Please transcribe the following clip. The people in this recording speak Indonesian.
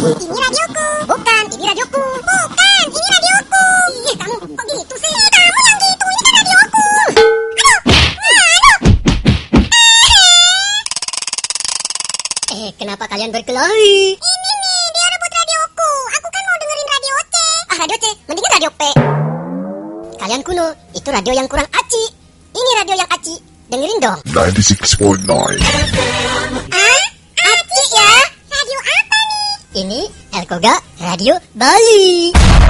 Ini radioku. Bukan, ini radioku. Bukan, ini radioku. Ih, kamu kok gitu sih? Kamu yang gitu, ini kan radioku. Kenapa kalian berkelahi? Ini nih, dia rebut radioku. Aku kan mau dengerin radio C. Radio C, mendingan radio P. Kalian kuno, itu radio yang kurang aci. Ini radio yang aci. Dengerin dong. 96.9. Aci ya? Radio apa nih? Ini Elkoga Radio Bali.